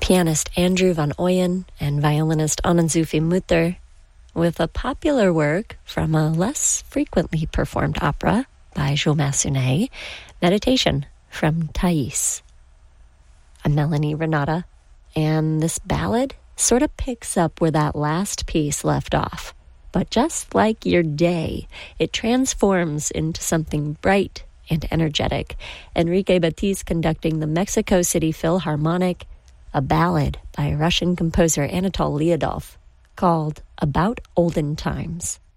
pianist Andrew van Ooyen and violinist Anand-Sufi Mutter, with a popular work from a less frequently performed opera by Jules Massenet, Meditation from Thais. I'm Melanie Renata, and this ballad sort of picks up where that last piece left off. But just like your day, it transforms into something bright and energetic. Enrique Batiste conducting the Mexico City Philharmonic, a ballad by Russian composer Anatol Lyudov called About Olden Times.